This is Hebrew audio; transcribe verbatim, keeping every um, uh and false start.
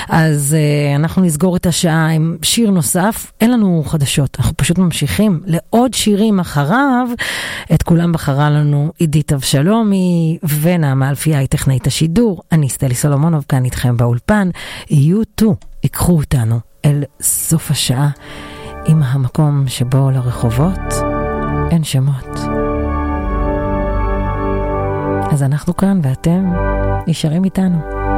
אז uh, אנחנו נסגור את השעה עם שיר נוסף. אין לנו חדשות, אנחנו פשוט ממשיכים לעוד שירים אחריו. את כולם בחרה לנו עידית אבשלומי ונעמה אלפייה, טכנאית השידור. אני סטלי סולומונוב כאן איתכם באולפן. יו טו ייקחו אותנו אל סוף השעה עם המקום שבו לרחובות אין שמות. אז אנחנו כאן ואתם נשארים איתנו.